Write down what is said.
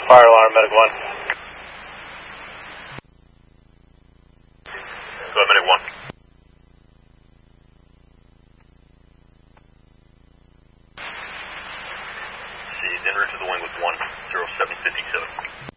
Fire alarm, medic 1. Go ahead, medic 1. See, en route to the wing with 10757.